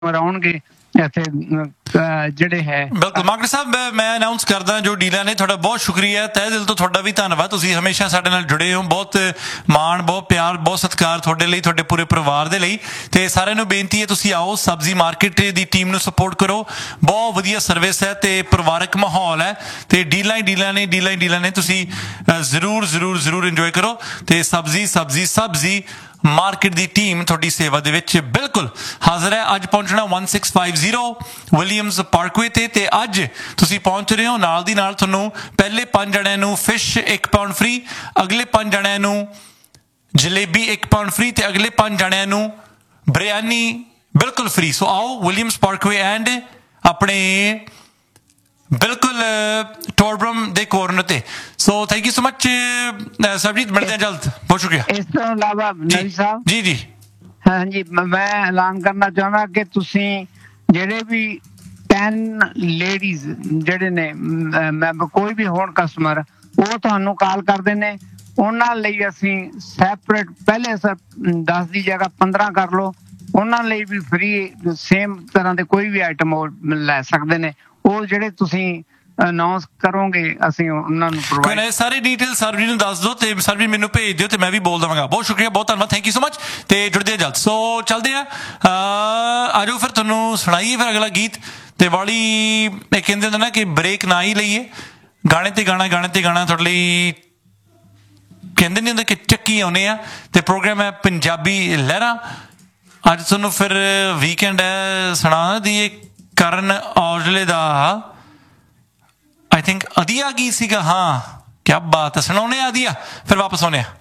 ਆਉਣਗੇ ਇੱਥੇ ਜਿਹੜੇ ਹੈ। ਬਿਲਕੁਲ ਮਾਰਕੀਟ ਸਾਹਿਬ, ਮੈਂ ਅਨਾਊਂਸ ਕਰਦਾ ਜੋ ਡੀਲਰ ਨੇ, ਤੁਹਾਡਾ ਬਹੁਤ ਸ਼ੁਕਰੀਆ, ਤਹਿ ਦਿਲ ਤੋਂ ਤੁਹਾਡਾ ਵੀ ਧੰਨਵਾਦ। ਤੁਸੀਂ ਹਮੇਸ਼ਾ ਸਾਡੇ ਨਾਲ ਜੁੜੇ ਹੋ, ਬਹੁਤ ਮਾਣ, ਬਹੁਤ ਪਿਆਰ, ਬਹੁਤ ਸਤਿਕਾਰ ਤੁਹਾਡੇ ਲਈ, ਤੁਹਾਡੇ ਪੂਰੇ ਪਰਿਵਾਰ ਦੇ ਲਈ। ਤੇ ਸਾਰਿਆਂ ਨੂੰ ਬੇਨਤੀ ਹੈ ਤੁਸੀਂ ਆਓ, ਸਬਜ਼ੀ ਮਾਰਕੀਟ ਦੀ ਟੀਮ ਨੂੰ ਸਪੋਰਟ ਕਰੋ। ਬਹੁਤ ਵਧੀਆ ਸਰਵਿਸ ਹੈ ਤੇ ਪਰਿਵਾਰਕ ਮਾਹੌਲ ਹੈ ਤੇ ਡੀਲਾਂ ਨੇ ਤੁਸੀਂ ਜ਼ਰੂਰ ਇੰਜੋਏ ਕਰੋ। ਤੇ ਸਬਜ਼ੀ ਮਾਰਕੀਟ ਦੀ ਟੀਮ ਤੁਹਾਡੀ ਸੇਵਾ ਦੇ ਵਿੱਚ ਬਿਲਕੁਲ ਹਾਜ਼ਰ ਹੈ। ਅੱਜ ਪਹੁੰਚਣਾ 1650 ਵਿਲੀਅਮਸ ਪਾਰਕਵੇ ਤੇ ਅੱਜ ਤੁਸੀਂ ਪਹੁੰਚ ਰਹੇ ਹੋ। ਨਾਲ ਦੀ ਨਾਲ ਤੁਹਾਨੂੰ ਪਹਿਲੇ 5 ਜਣਿਆਂ ਨੂੰ ਫਿਸ਼ 1 ਪਾਉਂਡ ਫ੍ਰੀ, ਅਗਲੇ 5 ਜਣਿਆਂ ਨੂੰ ਜਲੇਬੀ 1 ਪਾਉਂਡ ਫ੍ਰੀ ਤੇ ਅਗਲੇ 5 ਜਣਿਆਂ ਨੂੰ ਬਿਰਿਆਨੀ ਬਿਲਕੁਲ ਫ੍ਰੀ। ਸੋ ਆਓ ਵਿਲੀਅਮਸ ਪਾਰਕਵੇ ਐਂਡ ਆਪਣੇ ਬਿਲਕੁਲ ਟੋਰਬਰਮ ਦੇ ਕੋਰਨਰ ਤੇ। So thank you so much Sarabjit, ਮਿਲਦੇ ਹਾਂ ਜਲਦ। ਬਹੁਤ ਸ਼ੁਕਰੀਆ। ਇਸ ਤੋਂ ਇਲਾਵਾ ਨਵੀ ਸਾਹਿਬ ਜੀ ਹਾਂਜੀ, ਮੈਂ ਐਲਾਨ ਕਰਨਾ ਚਾਹੁੰਦਾ ਕਿ ਤੁਸੀਂ ਜਿਹੜੇ ਵੀ 10 ਲੇਡੀਜ਼ ਜਿਹੜੇ ਨੇ ਮੈਂਬਰ ਕੋਈ ਵੀ ਹੋਣ ਕਸਟਮਰ, ਉਹ ਤੁਹਾਨੂੰ ਕਾਲ ਕਰਦੇ ਨੇ। ਉਹਨਾਂ ਲਈ ਅਸੀਂ ਸੈਪਰੇਟ ਪਹਿਲੇ 10 ਦੀ ਜਗ੍ਹਾ 15 ਕਰ ਲਓ। ਉਹਨਾਂ ਲਈ ਵੀ ਫ੍ਰੀ ਸੇਮ ਤਰ੍ਹਾਂ ਦੇ ਕੋਈ ਵੀ ਆਈਟਮ ਉਹ ਲੈ ਸਕਦੇ ਨੇ। ਉਹ ਜਿਹੜੇ ਤੁਸੀਂ ਅਨਾਉਂਸ ਕਰੋਗੇ ਅਸੀਂ ਉਹਨਾਂ ਨੂੰ ਪ੍ਰੋਵਾਈਡ। ਸਾਰੇ ਡਿਟੇਲ ਸਰਬਜੀਤ ਨੂੰ ਦੱਸ ਦਿਓ ਤੇ ਸਰਬਜੀਤ ਮੈਨੂੰ ਭੇਜ ਦਿਓ ਤੇ ਮੈਂ ਵੀ ਬੋਲ ਦੇਵਾਂਗਾ। ਬਹੁਤ ਸ਼ੁਕਰੀਆ, ਬਹੁਤ ਧੰਨਵਾਦ, ਥੈਂਕ ਯੂ ਸੋ ਮਚ। ਤੇ ਜੁੜਦੇ ਆ ਜਲਦ। ਸੋ ਚੱਲਦੇ ਆ, ਆ ਜਾਓ ਫਿਰ ਤੁਹਾਨੂੰ ਸੁਣਾਈਏ ਫਿਰ ਅਗਲਾ ਗੀਤ। ਤੇ ਵਾਲੀ ਇਹ ਕਹਿੰਦੇ ਹੁੰਦੇ ਨਾ ਕਿ ਬ੍ਰੇਕ ਨਾ ਹੀ ਲਈਏ, ਗਾਣੇ ਤੇ ਗਾਣਾ ਤੁਹਾਡੇ ਲਈ ਕਹਿੰਦੇ ਨਹੀਂ ਹੁੰਦੇ ਕਿ ਚੱਕੀ ਆਉਂਦੇ ਆ। ਤੇ ਪ੍ਰੋਗਰਾਮ ਹੈ ਪੰਜਾਬੀ ਲਹਿਰਾਂ। ਅੱਜ ਤੁਹਾਨੂੰ ਫਿਰ ਵੀਕਐਂਡ ਹੈ, ਸੁਣਾ ਦੀਏ ਕਰਨ ਔਜਲੇ ਦਾ ਆਈ ਥਿੰਕ ਅਧੀਆ ਗੀਤ ਸੀਗਾ। ਹਾਂ, ਕਿਆ ਬਾਤ ਹੈ, ਸੁਣਾਉਣੇ ਆ ਅਧੀਆ, ਫਿਰ ਵਾਪਸ ਆਉਂਦੇ ਆ।